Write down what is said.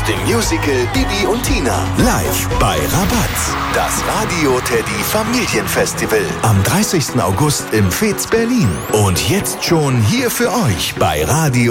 aus dem Musical Bibi und Tina. Live bei Rabatz. Das Radio Teddy Familienfestival. Am 30. August im Fez Berlin. Und jetzt schon hier für euch bei Radio